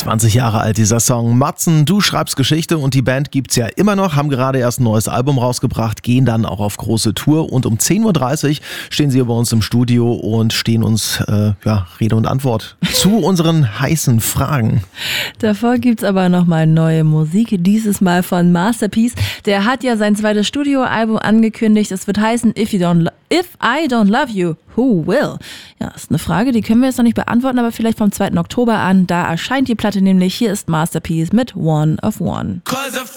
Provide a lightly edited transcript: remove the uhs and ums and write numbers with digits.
20 Jahre alt dieser Song. Matzen, du schreibst Geschichte und die Band gibt's ja immer noch, haben gerade erst ein neues Album rausgebracht, gehen dann auch auf große Tour und um 10.30 Uhr stehen sie bei uns im Studio und stehen uns Rede und Antwort zu unseren heißen Fragen. Davor gibt's aber nochmal neue Musik, dieses Mal von Masterpiece. Der hat ja sein zweites Studioalbum angekündigt. Es wird heißen If I Don't Love You, Who Will? Ja, ist eine Frage, die können wir jetzt noch nicht beantworten, aber vielleicht vom 2. Oktober an. Da erscheint die Platte nämlich. Hier ist Masterpiece mit One of One.